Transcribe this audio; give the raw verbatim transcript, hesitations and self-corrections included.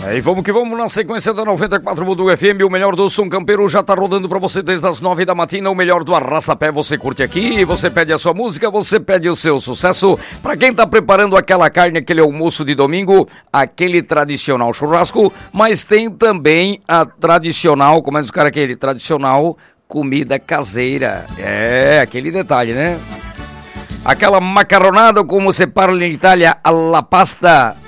É, e vamos que vamos na sequência da noventa e quatro Mundo F M, o melhor do som campeiro já tá rodando pra você desde as nove da matina, o melhor do Arrasta-Pé você curte aqui, você pede a sua música, você pede o seu sucesso. Pra quem tá preparando aquela carne, aquele almoço de domingo, aquele tradicional churrasco, mas tem também a tradicional, como é que os caras aquele, tradicional comida caseira. É, aquele detalhe, né? Aquela macarronada, como se parla em Itália, alla pasta